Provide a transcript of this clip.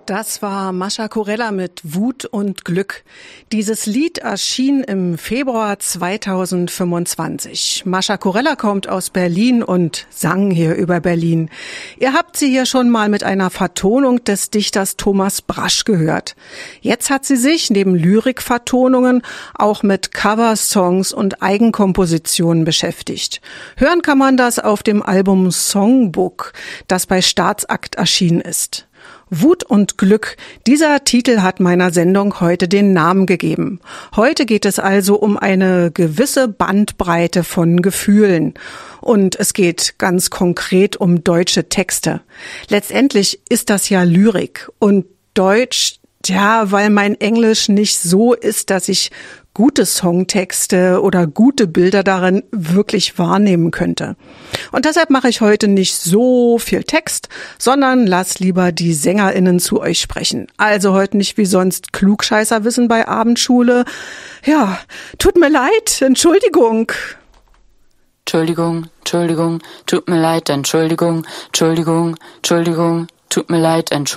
Das war Mascha Kurella mit Wut und Glück. Dieses Lied erschien im Februar 2025. Mascha Kurella kommt aus Berlin und sang hier über Berlin. Ihr habt sie hier schon mal mit einer Vertonung des Dichters Thomas Brasch gehört. Jetzt hat sie sich neben Lyrikvertonungen auch mit Coversongs und Eigenkompositionen beschäftigt. Hören kann man das auf dem Album Songbook, das bei Staatsakt erschienen ist. Wut und Glück, dieser Titel hat meiner Sendung heute den Namen gegeben. Heute geht es also um eine gewisse Bandbreite von Gefühlen. Und es geht ganz konkret um deutsche Texte. Letztendlich ist das ja Lyrik. Und Deutsch, ja, weil mein Englisch nicht so ist, dass ich gute Songtexte oder gute Bilder darin wirklich wahrnehmen könnte. Und deshalb mache ich heute nicht so viel Text, sondern lass lieber die SängerInnen zu euch sprechen. Also heute nicht wie sonst Klugscheißerwissen bei Abendschule. Ja, tut mir leid, Entschuldigung. Entschuldigung, tut mir leid, Entschuldigung, tut mir leid, Entschuldigung.